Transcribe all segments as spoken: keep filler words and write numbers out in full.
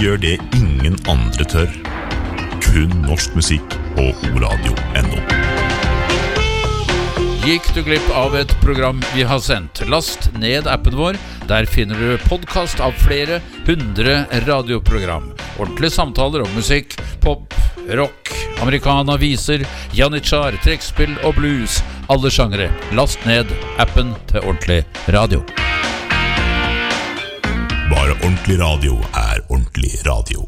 gjør det ingen andre tør. Kun norsk musikk på oradio punktum no. Gikk du glipp av et program vi har sendt? Last ned appen vår. Der finner du podcast av flere hundre radioprogram. Ordentlige samtaler om musikk, pop, rock, americana, viser, janitsjar, trekkspill og blues. Alle sjangere. Last ned appen til ordentlig radio. Bare ordentlig radio er ordentlig radio.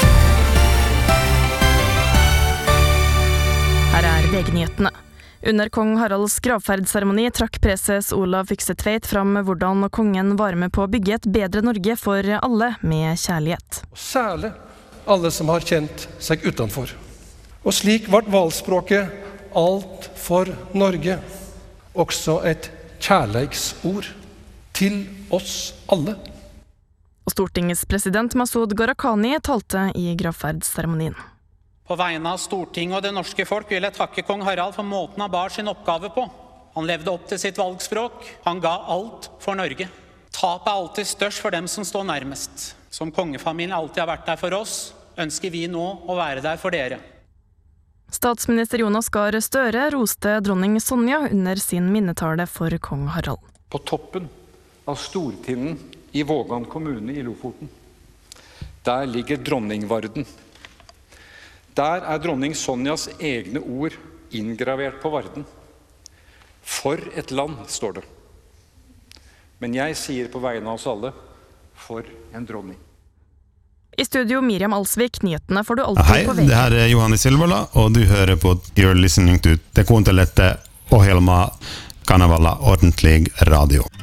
Her er V G-nyhetene. Under kong Haralds gravferdsseremoni trakk preses Olav Fykse Tveit fram hvordan kongen var med på å bygge et bedre Norge for alle med kjærlighet. Særlig alle som har kjent seg utenfor. Og slik ble valgspråket alt for Norge også et kjærleiksord til oss alle. Og Stortingets president Masoud Gharahkhani talte i gravferdsseremonien. På vegne av Stortinget og det norske folk vil jeg takke kong Harald for måten han bar sin oppgave på. Han levde opp til sitt valgspråk. Han ga alt for Norge. Tapet er alltid størst for dem som står nærmest. Som kongefamilien alltid har vært der for oss, ønsker vi nå å være der for dere. Statsminister Jonas Gahr Støre roste dronning Sonja under sin minnetale for kong Harald. På toppen av Stortinden i Vågan kommune i Lofoten, der ligger dronningvarden. Der er dronning Sonjas egne ord inngravert på varden. For et land, står det. Men jeg sier på vegne av oss alle, for en dronning. I studio Miriam Alsvik, nyhetene får du alltid Hei, på V G. det her er Johannes Silvola, og du hører på You're listening to Te Kuuntelette ohjelma Kanavala ordentlig radio.